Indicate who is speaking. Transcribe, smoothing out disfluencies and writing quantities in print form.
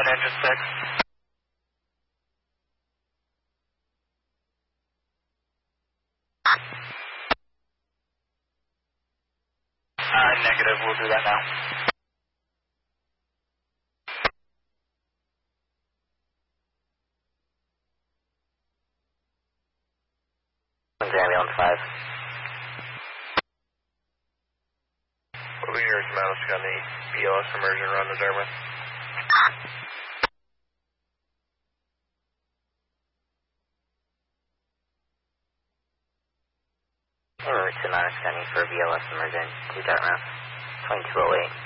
Speaker 1: ahead, engine 6. Negative, we'll do that now.
Speaker 2: Ambulance 5.
Speaker 1: Moving yours, Mouse, on the BLS immersion run to Dartmouth.
Speaker 2: Route 29 extending for BLS immersion to Dartmouth, 2208.